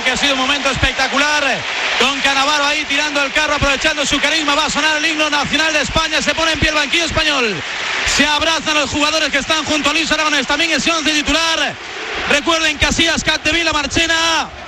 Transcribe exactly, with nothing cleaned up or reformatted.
que ha sido un momento espectacular, con Cannavaro ahí tirando el carro, aprovechando su carisma. Va a sonar el himno nacional de España, se pone en pie el banquillo español, se abrazan los jugadores que están junto a Luis Aragonés, también es once titular. Recuerden, Casillas, Capdevila, Marchena,